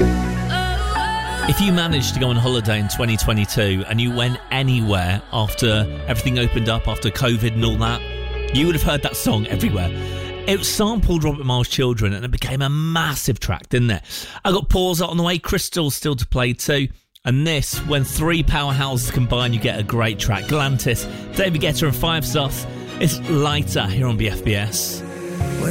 If you managed to go on holiday in 2022 and you went anywhere after everything opened up, after COVID and all that, you would have heard that song everywhere. It sampled Robert Miles' Children and it became a massive track, didn't it? I got Pause on the way, Crystal still to play too. And this, when three powerhouses combine, you get a great track. Galantis, David Guetta and Five Stuff. It's Lighter here on BFBS. When